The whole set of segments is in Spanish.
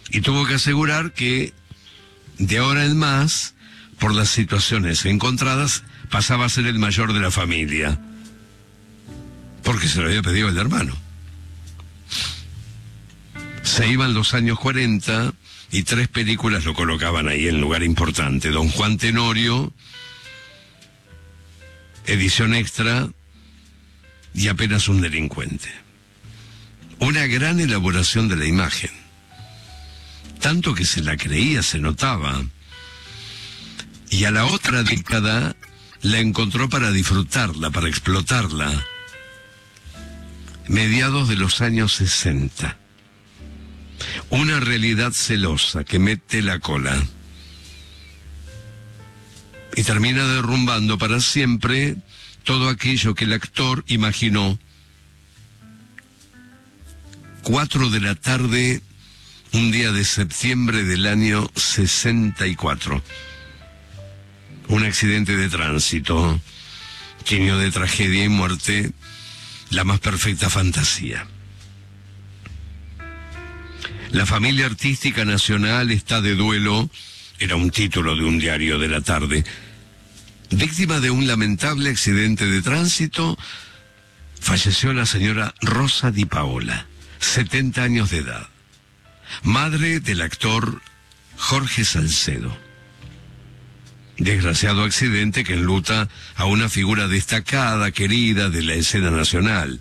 Y tuvo que asegurar que de ahora en más, por las situaciones encontradas, pasaba a ser el mayor de la familia, porque se lo había pedido el hermano. Se iban los años 40 y 3 películas lo colocaban ahí en lugar importante. Don Juan Tenorio, edición extra y Apenas un delincuente. Una gran elaboración de la imagen. Tanto que se la creía, se notaba. Y a la otra década la encontró para disfrutarla, para explotarla. Mediados de los años 60. Una realidad celosa que mete la cola y termina derrumbando para siempre todo aquello que el actor imaginó. 4 de la tarde, un día de septiembre del año 64. Un accidente de tránsito, tiño de tragedia y muerte, la más perfecta fantasía. La familia artística nacional está de duelo, era un título de un diario de la tarde. Víctima de un lamentable accidente de tránsito, falleció la señora Rosa Di Paola, 70 años de edad, madre del actor Jorge Salcedo. Desgraciado accidente que enluta a una figura destacada, querida de la escena nacional.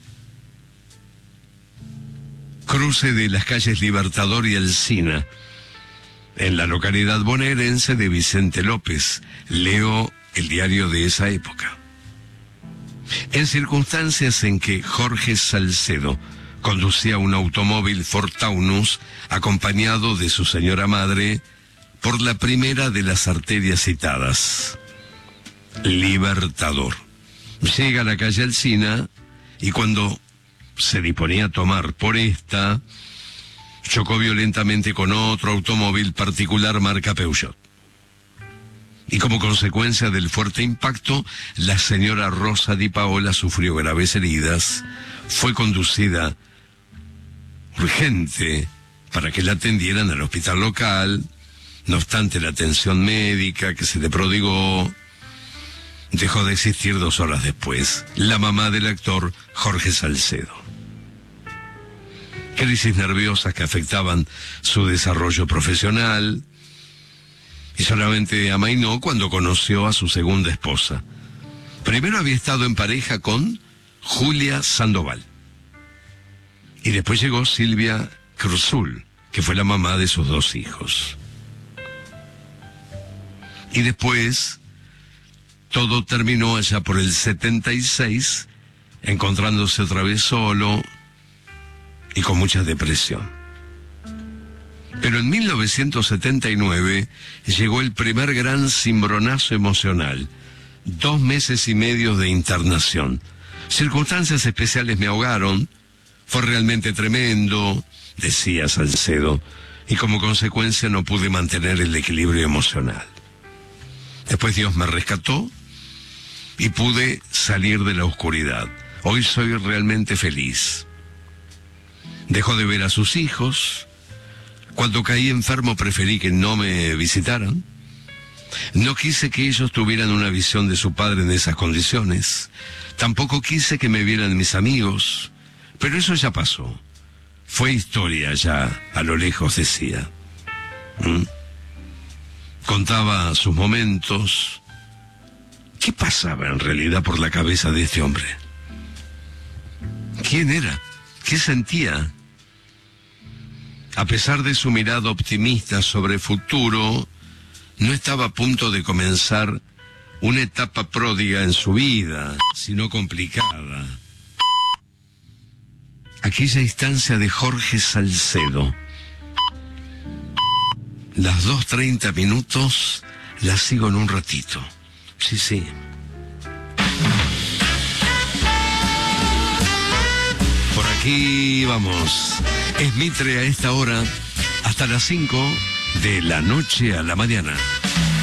Cruce de las calles Libertador y Alsina, en la localidad bonaerense de Vicente López. Leo el diario de esa época. En circunstancias en que Jorge Salcedo conducía un automóvil Ford Taunus acompañado de su señora madre por la primera de las arterias citadas, Libertador. Llega a la calle Alsina y cuando se disponía a tomar por esta, chocó violentamente con otro automóvil particular marca Peugeot. Y como consecuencia del fuerte impacto, la señora Rosa Di Paola sufrió graves heridas, fue conducida urgente para que la atendieran al hospital local. No obstante, la atención médica que se le prodigó dejó de existir 2 horas después. La mamá del actor Jorge Salcedo. Crisis nerviosas que afectaban su desarrollo profesional, y solamente amainó cuando conoció a su segunda esposa. Primero había estado en pareja con Julia Sandoval, y después llegó Silvia Cruzul, que fue la mamá de sus 2 hijos. Y después todo terminó allá por el 76, encontrándose otra vez solo y con mucha depresión. Pero en 1979 llegó el primer gran cimbronazo emocional. 2 meses y medio de internación. Circunstancias especiales me ahogaron. Fue realmente tremendo, decía Salcedo, y como consecuencia no pude mantener el equilibrio emocional. Después Dios me rescató y pude salir de la oscuridad. Hoy soy realmente feliz. Dejó de ver a sus hijos. Cuando caí enfermo preferí que no me visitaran. No quise que ellos tuvieran una visión de su padre en esas condiciones. Tampoco quise que me vieran mis amigos. Pero eso ya pasó. Fue historia ya, a lo lejos decía. Contaba sus momentos. ¿Qué pasaba en realidad por la cabeza de este hombre? ¿Quién era? ¿Qué sentía? A pesar de su mirada optimista sobre el futuro, no estaba a punto de comenzar una etapa pródiga en su vida, sino complicada. Aquella instancia de Jorge Salcedo. Las 2:30 minutos, las sigo en un ratito. Sí, sí. Por aquí vamos. Es Mitre a esta hora, hasta las 5 de la noche a la mañana.